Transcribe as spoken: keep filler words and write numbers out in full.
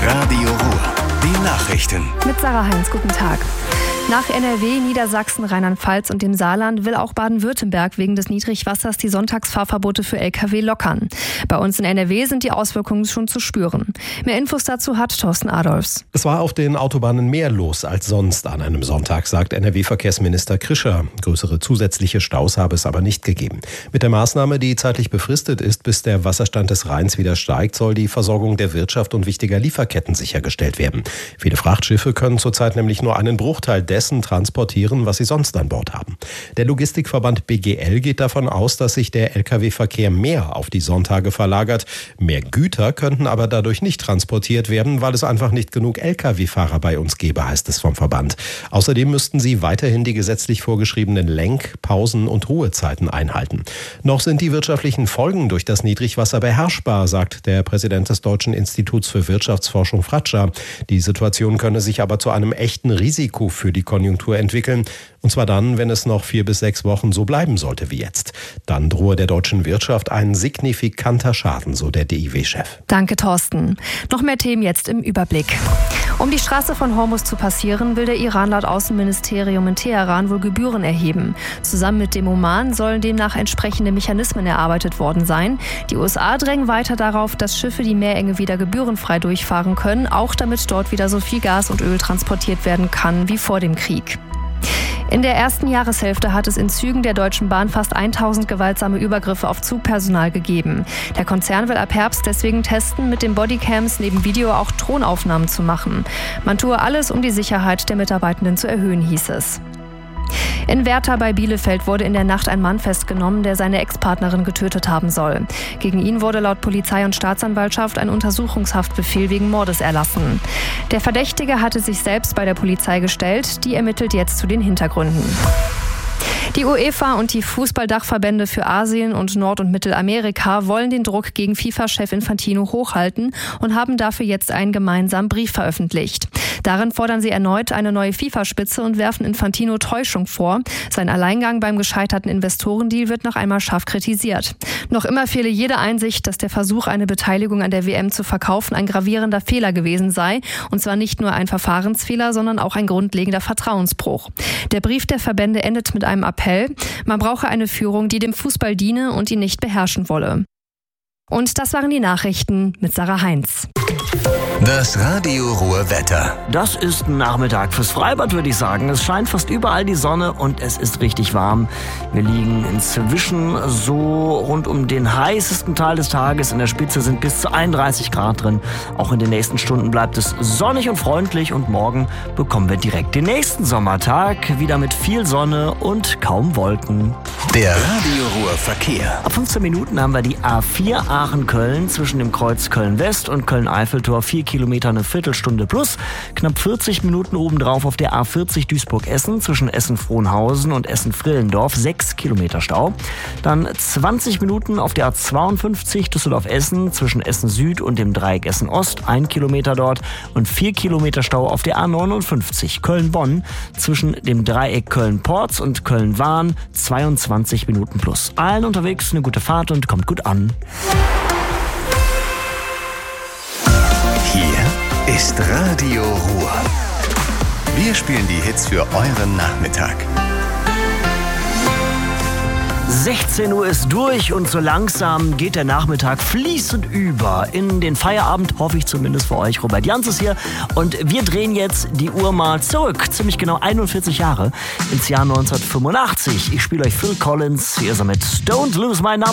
Radio Ruhr. Die Nachrichten. Mit Sarah Heinz, guten Tag. Nach N R W, Niedersachsen, Rheinland-Pfalz und dem Saarland will auch Baden-Württemberg wegen des Niedrigwassers die Sonntagsfahrverbote für L K W lockern. Bei uns in N R W sind die Auswirkungen schon zu spüren. Mehr Infos dazu hat Thorsten Adolfs. Es war auf den Autobahnen mehr los als sonst an einem Sonntag, sagt N R W-Verkehrsminister Krischer. Größere zusätzliche Staus habe es aber nicht gegeben. Mit der Maßnahme, die zeitlich befristet ist, bis der Wasserstand des Rheins wieder steigt, soll die Versorgung der Wirtschaft und wichtiger Lieferketten sichergestellt werden. Viele Frachtschiffe können zurzeit nämlich nur einen Bruchteil dessen transportieren, was sie sonst an Bord haben. Der Logistikverband B G L geht davon aus, dass sich der L K W-Verkehr mehr auf die Sonntage verlagert. Mehr Güter könnten aber dadurch nicht transportiert werden, weil es einfach nicht genug L K W-Fahrer bei uns gäbe, heißt es vom Verband. Außerdem müssten sie weiterhin die gesetzlich vorgeschriebenen Lenk-, Pausen- und Ruhezeiten einhalten. Noch sind die wirtschaftlichen Folgen durch das Niedrigwasser beherrschbar, sagt der Präsident des Deutschen Instituts für Wirtschaftsforschung Fratscher. Die Situation könne sich aber zu einem echten Risiko für die Konjunktur entwickeln. Und zwar dann, wenn es noch vier bis sechs Wochen so bleiben sollte wie jetzt. Dann drohe der deutschen Wirtschaft ein signifikanter Schaden, so der D I W-Chef. Danke, Thorsten. Noch mehr Themen jetzt im Überblick. Um die Straße von Hormuz zu passieren, will der Iran laut Außenministerium in Teheran wohl Gebühren erheben. Zusammen mit dem Oman sollen demnach entsprechende Mechanismen erarbeitet worden sein. Die U S A drängen weiter darauf, dass Schiffe die Meerenge wieder gebührenfrei durchfahren können, auch damit dort wieder so viel Gas und Öl transportiert werden kann wie vor dem Krieg. In der ersten Jahreshälfte hat es in Zügen der Deutschen Bahn fast tausend gewaltsame Übergriffe auf Zugpersonal gegeben. Der Konzern will ab Herbst deswegen testen, mit den Bodycams neben Video auch Drohnenaufnahmen zu machen. Man tue alles, um die Sicherheit der Mitarbeitenden zu erhöhen, hieß es. In Werther bei Bielefeld wurde in der Nacht ein Mann festgenommen, der seine Ex-Partnerin getötet haben soll. Gegen ihn wurde laut Polizei und Staatsanwaltschaft ein Untersuchungshaftbefehl wegen Mordes erlassen. Der Verdächtige hatte sich selbst bei der Polizei gestellt, die ermittelt jetzt zu den Hintergründen. Die UEFA und die Fußballdachverbände für Asien und Nord- und Mittelamerika wollen den Druck gegen FIFA-Chef Infantino hochhalten und haben dafür jetzt einen gemeinsamen Brief veröffentlicht. Darin fordern sie erneut eine neue FIFA-Spitze und werfen Infantino Täuschung vor. Sein Alleingang beim gescheiterten Investorendeal wird noch einmal scharf kritisiert. Noch immer fehle jede Einsicht, dass der Versuch, eine Beteiligung an der W M zu verkaufen, ein gravierender Fehler gewesen sei. Und zwar nicht nur ein Verfahrensfehler, sondern auch ein grundlegender Vertrauensbruch. Der Brief der Verbände endet mit einem Appell. Man brauche eine Führung, die dem Fußball diene und ihn nicht beherrschen wolle. Und das waren die Nachrichten mit Sarah Heinz. Das Radio Ruhr Wetter. Das ist ein Nachmittag fürs Freibad, würde ich sagen. Es scheint fast überall die Sonne und es ist richtig warm. Wir liegen inzwischen so rund um den heißesten Teil des Tages. In der Spitze sind bis zu einunddreißig Grad drin. Auch in den nächsten Stunden bleibt es sonnig und freundlich und morgen bekommen wir direkt den nächsten Sommertag. Wieder mit viel Sonne und kaum Wolken. Der Radio Ruhr Verkehr. Ab fünfzehn Minuten haben wir die A vier Aachen-Köln zwischen dem Kreuz Köln-West und Köln-Eiffeltor. Vier Kilometer, eine Viertelstunde plus. Knapp vierzig Minuten obendrauf auf der A vierzig Duisburg-Essen zwischen Essen-Frohnhausen und Essen-Frillendorf. Sechs Kilometer Stau. Dann zwanzig Minuten auf der A zweiundfünfzig Düsseldorf-Essen zwischen Essen-Süd und dem Dreieck Essen-Ost. Ein Kilometer dort. Und vier Kilometer Stau auf der A neunundfünfzig Köln-Bonn zwischen dem Dreieck Köln-Porz und Köln-Wahn. zweiundzwanzig Minuten plus. Allen unterwegs eine gute Fahrt und kommt gut an. Hier ist Radio Ruhr. Wir spielen die Hits für euren Nachmittag. sechzehn Uhr ist durch und so langsam geht der Nachmittag fließend über in den Feierabend, hoffe ich zumindest für euch. Robert Jans ist hier und wir drehen jetzt die Uhr mal zurück, ziemlich genau einundvierzig Jahre ins Jahr neunzehnhundertfünfundachtzig. Ich spiele euch Phil Collins, hier ist er mit Don't Lose My Number.